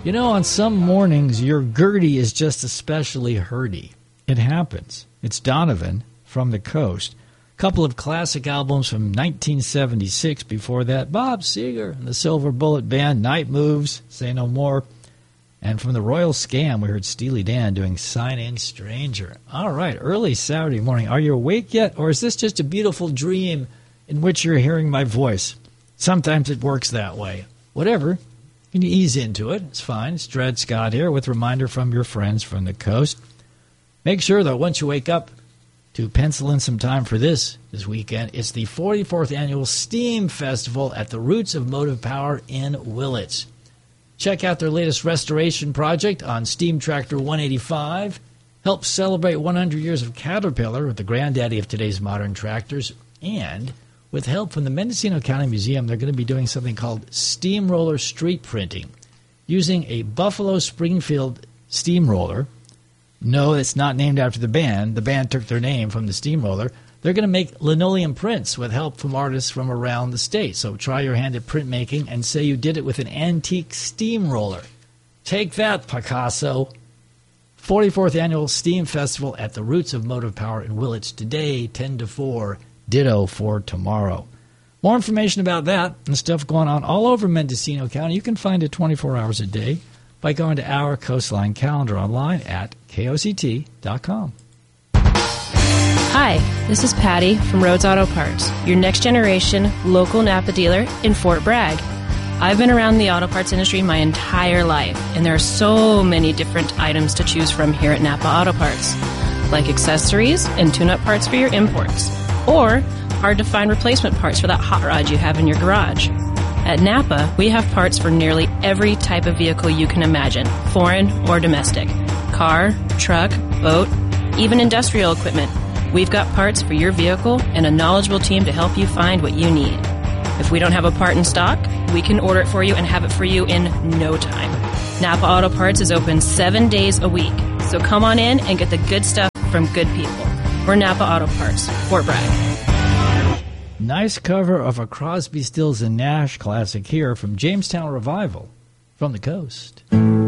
You know, on some mornings, your Gertie is just especially hurty. It happens. It's Donovan from the Coast. A couple of classic albums from 1976. Before that, Bob Seger and the Silver Bullet Band, Night Moves, Say No More. And from the Royal Scam, we heard Steely Dan doing Sign In Stranger. All right, early Saturday morning. Are you awake yet, or is this just a beautiful dream in which you're hearing my voice? Sometimes it works that way. Whatever. You can ease into it. It's fine. It's Dred Scott here with a reminder from your friends from the Coast. Make sure that once you wake up to pencil in some time for this weekend. It's the 44th Annual STEAM Festival at the Roots of Motive Power in Willits. Check out their latest restoration project on Steam Tractor 185. Help celebrate 100 years of Caterpillar, the granddaddy of today's modern tractors. And with help from the Mendocino County Museum, they're going to be doing something called steamroller street printing. Using a Buffalo Springfield steamroller. No, it's not named after the band. The band took their name from the steamroller. They're going to make linoleum prints with help from artists from around the state. So try your hand at printmaking and say you did it with an antique steamroller. Take that, Picasso. 44th Annual STEAM Festival at the Roots of Motive Power in Willits today, 10 to 4. Ditto for tomorrow. More information about that and stuff going on all over Mendocino County, you can find it 24 hours a day by going to our Coastline calendar online at KOCT.com. Hi, this is Patty from Rhodes Auto Parts, your next generation local Napa dealer in Fort Bragg. I've been around the auto parts industry my entire life, and there are so many different items to choose from here at Napa Auto Parts, like accessories and tune-up parts for your imports, or hard-to-find replacement parts for that hot rod you have in your garage. At Napa, we have parts for nearly every type of vehicle you can imagine, foreign or domestic. Car, truck, boat, even industrial equipment. We've got parts for your vehicle and a knowledgeable team to help you find what you need. If we don't have a part in stock, we can order it for you and have it for you in no time. Napa Auto Parts is open 7 days a week, so come on in and get the good stuff from good people. We're Napa Auto Parts, Fort Bragg. Nice cover of a Crosby, Stills, and Nash classic here from Jamestown Revival from the Coast.